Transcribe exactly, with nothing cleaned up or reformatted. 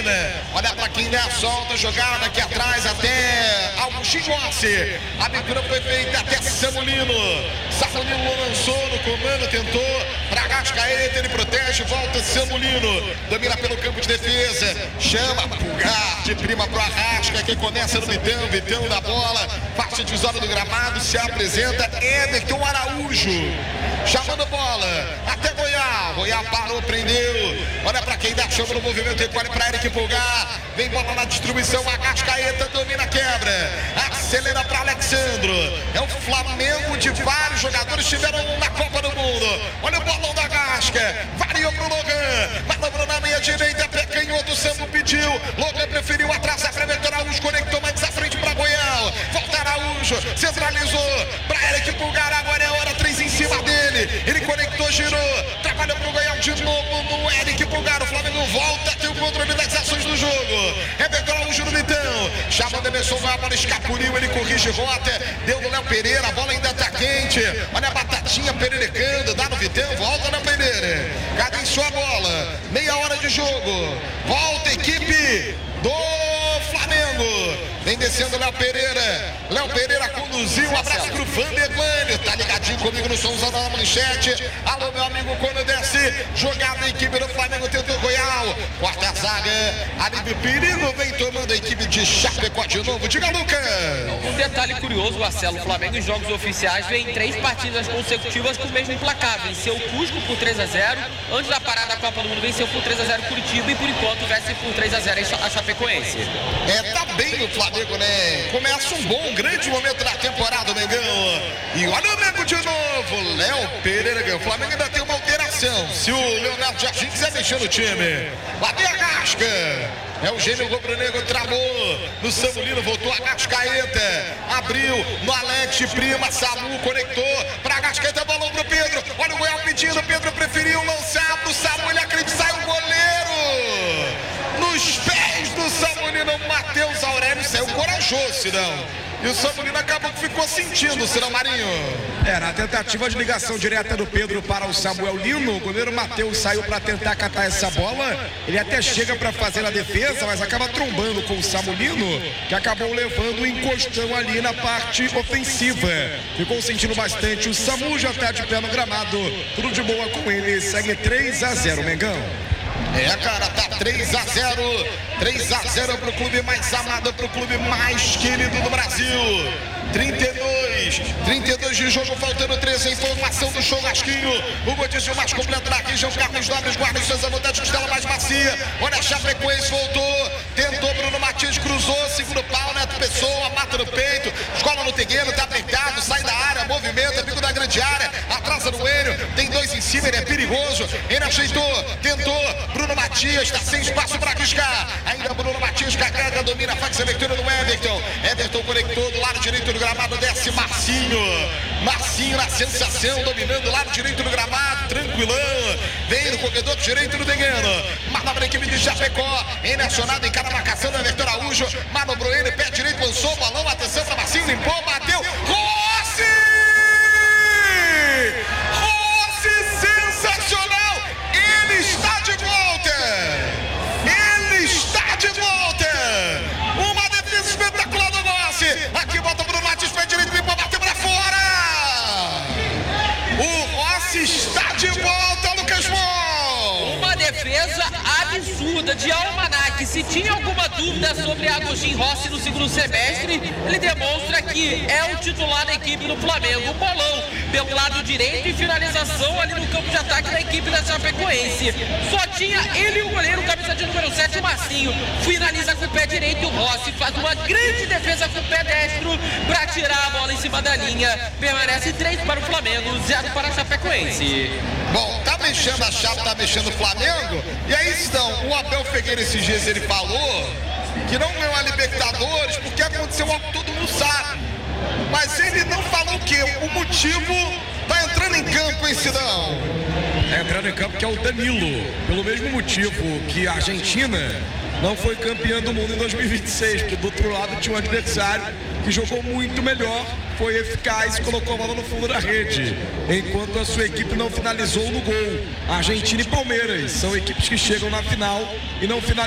né? Olha pra quem dá solta, jogada aqui atrás até Augustinho Rossi. A abertura foi feita até Samulino. Samulino lançou no comando, tentou pra Arrascaeta, ele protege, volta Samulino. Domina pelo campo de defesa, chama Pulgar de prima pro Arrasca, que começa no Vitão, Vitão da bola, faixa divisória do gramado, se apresenta Everton Araújo. Chamando bola, até Goiás, Goiás parou, prendeu, olha pra quem dá, chama no movimento, recolhe pra Eric Pulgar, vem bola na distribuição, Arrascaeta domina, quebra, acelera pra Alexandro, é o Flamengo de vários jogadores que estiveram na Copa do Mundo, olha o bolão da Arrasca, variou pro Logan, manobrou na meia direita, pé canhoto, o Sambo pediu, Logan preferiu atrasar pra Everton Araújo, conectou mais à frente pra Goiás, volta Araújo, centralizou pra Eric Pulgar, agora é hora, três em cima dele. Ele conectou, girou, trabalhou pro Goiás de novo no Eric Pulgar. O Flamengo volta a ter o controle das ações do jogo. Everton Araújo no Vitão, chamando Emerson, a bola escapuliu, ele corrige rota, deu no Léo Pereira, a bola ainda tá quente. Olha a batatinha pererecando, dá no Vitão, volta na Pereira. Cadê sua bola? Meia hora de jogo. Volta a equipe do Flamengo. Vem descendo Léo Pereira. Léo Pereira conduziu. Um abraço pro Vander Glânio. Tá ligadinho comigo no somzão da manchete. Alô, meu amigo, quando desce. Jogada a equipe do Flamengo. Tentou Goiás. Quarta zaga. Alívio perigo. Vem tomando a equipe de Chapecó de novo. Diga, Lucas. Um detalhe curioso, Marcelo. O Flamengo em jogos oficiais vem em três partidas consecutivas com o mesmo placar. Venceu o Cusco por três a zero. Antes da parada da Copa do Mundo, venceu por três a zero Curitiba. E por enquanto vence por três a zero a Chapecoense. É, tá bem o Flamengo, né? Começa um bom, um grande momento da temporada, o Mengão. E olha o Mengo de novo. Léo Pereira. O Flamengo ainda tem uma alteração. Se o Leonardo Jardim quiser mexer no time. Bateu a casca. É o gêmeo rubro-negro, travou no Samulino, voltou a Arrascaeta, abriu no Alex Prima, Samu conectou pra Arrascaeta, balão pro Pedro, olha o Goiás pedindo, Pedro preferiu lançar pro Samu, ele acredita, sai o goleiro nos pés do Samulino, Matheus Aurélio, saiu corajoso, Sidão. E o Samulino acabou que ficou sentindo, Sidão Marinho. É, na tentativa de ligação direta do Pedro para o Samuel Lino, o goleiro Matheus saiu para tentar catar essa bola. Ele até chega para fazer a defesa, mas acaba trombando com o Samulino, que acabou levando o encostão ali na parte ofensiva. Ficou sentindo bastante. O Samu já está de pé no gramado. Tudo de boa com ele. Segue três a zero, Mengão. É, cara, tá três a zero. três a zero pro clube mais amado, pro clube mais querido do Brasil. trinta e dois, trinta e dois de jogo, faltando treze, informação do Churrasquinho. O rodízio mais completo da região, Carlos Nobres, guarda os seus anotantes, costela mais macia. Olha a Chapecoense, voltou, tentou, Bruno Matias cruzou, segundo pau, Neto Pessoa, mata no peito, escola no terreno, tá apertado, sai da área, movimenta, amigo da grande área, atrasa no Enio, tem dois em cima, ele é perigoso, ele ajeitou, tentou, Bruno Matias, tá sem espaço pra arriscar, ainda Bruno Matias carrega, domina, faz a leitura do Everton, Everton conectou do lado direito do gramado, desce Marcinho, Marcinho na sensação, dominando o lado direito do gramado, tranquilão, vem no corredor direito do Degueno, manobra a equipe de Chapecó, ele acionado em cada marcação do Everton Araújo, manobrou ele, pé direito, lançou o balão, atenção para Marcinho, limpou, bateu, Rossi! Rossi sensacional, ele está de volta, ele está de volta, uma defesa espetacular do Rossi, aqui volta Bruno Matis, pé direito, limpou, bateu para fora, o Rossi está de volta, Lucas Mon. Uma defesa absurda de Almanac. Se tinha alguma dúvida sobre Agostinho Rossi no segundo semestre, ele demonstra que é o titular da equipe do Flamengo. O bolão pelo lado direito e finalização ali no campo de ataque da equipe da Chapecoense. Só tinha ele e o goleiro, camisa de número sete, o Marcinho. Finaliza com o pé direito, o Rossi faz uma grande defesa com o pé destro para tirar a bola em cima da linha. Permanece três para o Flamengo, zero para a Chapecoense. Bom, tá mexendo a chave, tá mexendo o Flamengo. E aí, então, o Abel Ferreira esses dias ele falou que não ganhou a Libertadores porque aconteceu algo que todo mundo sabe. Mas ele não falou o quê? O motivo tá entrando em campo, hein, Sidão? É entrando em campo que é o Danilo. Pelo mesmo motivo que a Argentina não foi campeã do mundo em dois mil e vinte e seis, porque do outro lado tinha um adversário que jogou muito melhor, foi eficaz e colocou a bola no fundo da rede, enquanto a sua equipe não finalizou no gol. Argentina e Palmeiras são equipes que chegam na final e não finalizam.